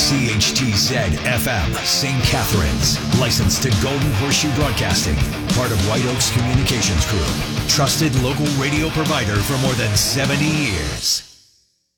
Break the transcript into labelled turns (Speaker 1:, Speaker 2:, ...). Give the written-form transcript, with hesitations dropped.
Speaker 1: WCHTZ FM, St. Catharines. Licensed to Golden Horseshoe Broadcasting. Part of White Oaks Communications Group. Trusted local radio provider for more than 70 years.